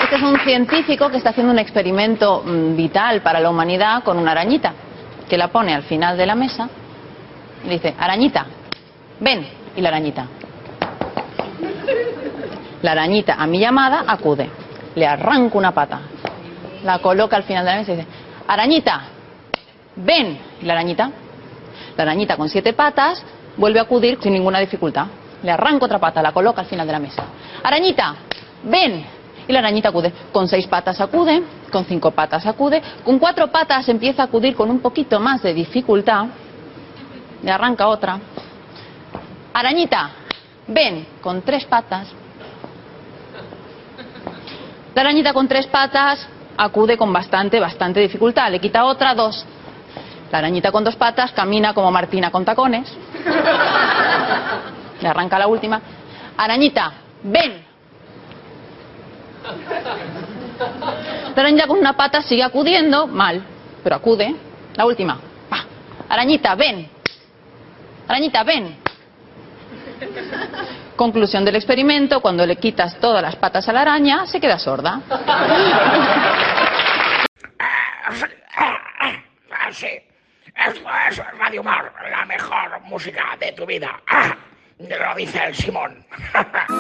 Este es un científico que está haciendo un experimento vital para la humanidad con una arañita, que la pone al final de la mesa y dice: arañita, ven. Y la arañita. La arañita, a mi llamada, acude. Le arranco una pata. La coloca al final de la mesa y dice: arañita, ven. Y la arañita con 7 patas vuelve a acudir sin ninguna dificultad. Le arranco otra pata, la coloca al final de la mesa. Arañita, ven. Y la arañita acude. Con 6 patas acude, con 5 patas acude, con 4 patas empieza a acudir con un poquito más de dificultad. Le arranca otra. Arañita, ven. Con 3 patas. La arañita con 3 patas acude con bastante dificultad. Le quita otra, 2. La arañita con 2 patas camina como Martina con tacones. Le arranca la última. Arañita, ven. La arañita con una pata sigue acudiendo, mal, pero acude. La última. Arañita, ven. Arañita, ven. Conclusión del experimento: cuando le quitas todas las patas a la araña, se queda sorda. Sí, esto es Radio Mar, la mejor música de tu vida. Lo dice el Simón.